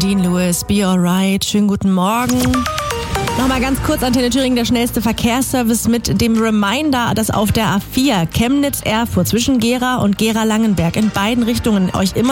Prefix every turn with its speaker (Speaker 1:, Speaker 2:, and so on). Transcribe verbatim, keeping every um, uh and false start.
Speaker 1: Dean Lewis, Be Alright. Schönen guten Morgen. Nochmal ganz kurz, Antenne Thüringen, der schnellste Verkehrsservice mit dem Reminder, dass auf der A vier Chemnitz-Erfurt zwischen Gera und Gera-Langenberg in beiden Richtungen euch immer